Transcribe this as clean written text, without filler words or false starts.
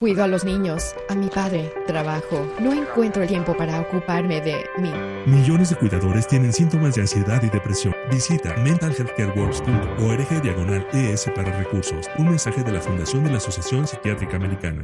Cuido a los niños, a mi padre, trabajo. No encuentro el tiempo para ocuparme de mí. Millones de cuidadores tienen síntomas de ansiedad y depresión. Visita mentalhealthcareworks.org/ES para recursos. Un mensaje de la Fundación de la Asociación Psiquiátrica Americana.